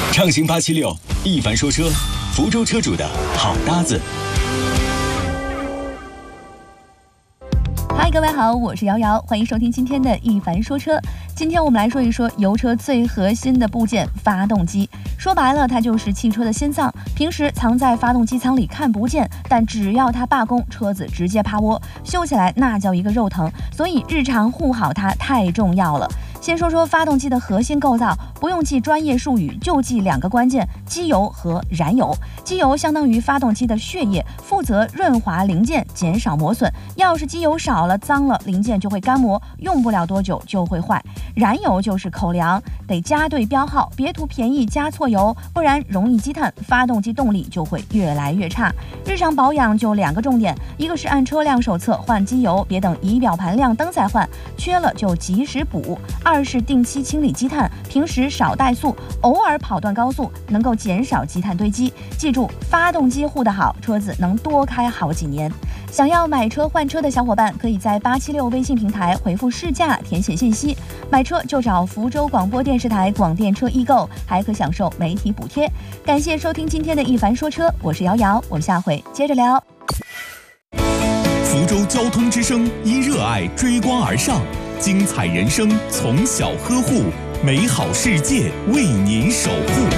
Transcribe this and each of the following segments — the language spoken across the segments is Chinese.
畅行876，一凡说车，福州车主的好搭子。 嗨，各位好，我是瑶瑶，欢迎收听今天的一凡说车。今天我们来说一说油车最核心的部件——发动机。说白了，它就是汽车的心脏。平时藏在发动机舱里看不见，但只要它罢工，车子直接趴窝，修起来那叫一个肉疼。所以日常护好它太重要了。先说说发动机的核心构造，不用记专业术语，就记2个关键：机油和燃油。机油相当于发动机的血液，负责润滑零件，减少磨损。要是机油少了、脏了，零件就会干磨，用不了多久就会坏。燃油就是口粮，得加对标号，别图便宜加错油，不然容易积碳，发动机动力就会越来越差。日常保养就2个重点，一个是按车辆手册换机油，别等仪表盘亮灯再换，缺了就及时补。2是定期清理积碳，平时少怠速，偶尔跑段高速，能够减少积碳堆积。记住，发动机护得好，车子能多开好几年。想要买车换车的小伙伴，可以在876微信平台回复试驾填写信息，买车就找福州广播电视台广电车易购，还可享受媒体补贴。感谢收听今天的一凡说车，我是瑶瑶，我们下回接着聊。 福州交通之声，因热爱追光而上，精彩人生从小呵护，美好世界为您守护。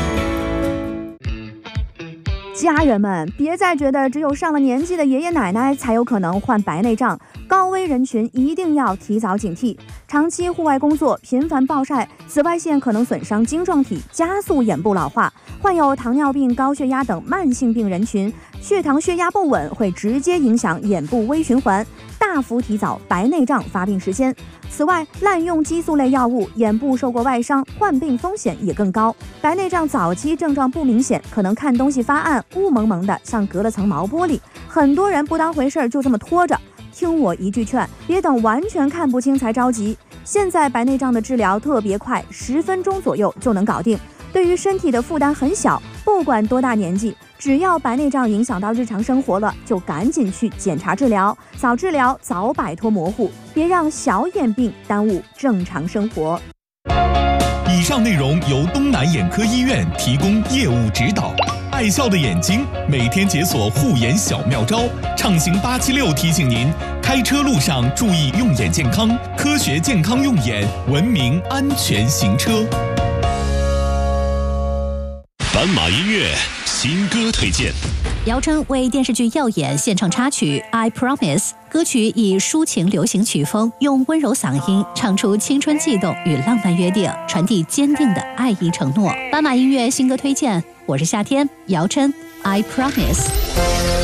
家人们，别再觉得只有上了年纪的爷爷奶奶才有可能患白内障，高危人群一定要提早警惕。长期户外工作，频繁暴晒，紫外线可能损伤晶状体，加速眼部老化。患有糖尿病、高血压等慢性病人群，血糖血压不稳会直接影响眼部微循环，大幅提早白内障发病时间。此外，滥用激素类药物，眼部受过外伤，患病风险也更高。白内障早期症状不明显，可能看东西发暗，雾蒙蒙的，像隔了层毛玻璃。很多人不当回事，就这么拖着。听我一句劝，别等完全看不清才着急。现在白内障的治疗特别快，10分钟左右就能搞定，对于身体的负担很小。不管多大年纪，只要白内障影响到日常生活了，就赶紧去检查治疗，早治疗早摆脱模糊，别让小眼病耽误正常生活。 以上内容由东南眼科医院提供业务指导。爱笑的眼睛，每天解锁护眼小妙招。畅行876提醒您，开车路上注意用眼健康，科学健康用眼，文明安全行车。 斑马音乐新歌推荐。 姚琛为电视剧《耀眼》献唱插曲《I Promise》，歌曲以抒情流行曲风，用温柔嗓音唱出青春悸动与浪漫约定，传递坚定的爱意承诺。斑马音乐新歌推荐，我是夏天，姚琛《I Promise》。